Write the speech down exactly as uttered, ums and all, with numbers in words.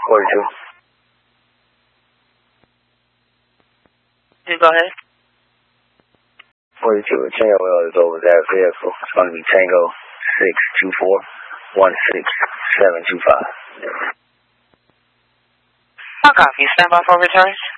forty-two. You go ahead. forty-two, Tango L is over that vehicle. It's going to be Tango six two four one six seven two five. I'll copy. Stand by for return.